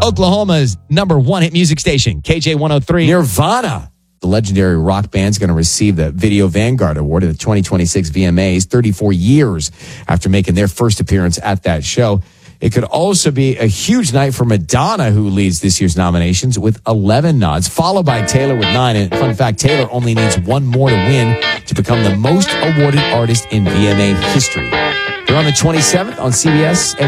Oklahoma's number one hit music station, KJ103. Nirvana, the legendary rock band, is going to receive the Video Vanguard Award at the 2026 VMAs 34 years after making their first appearance at that show. It could also be a huge night for Madonna, who leads this year's nominations with 11 nods, followed by Taylor with 9. And fun fact, Taylor only needs one more to win to become the most awarded artist in VMA history. They're on the 27th on CBS.